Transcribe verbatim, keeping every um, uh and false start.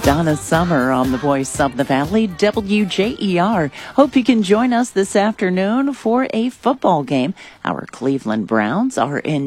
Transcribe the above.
Donna Summer on the Voice of the Valley, W J E R. Hope you can join us this afternoon for a football game. Our Cleveland Browns are in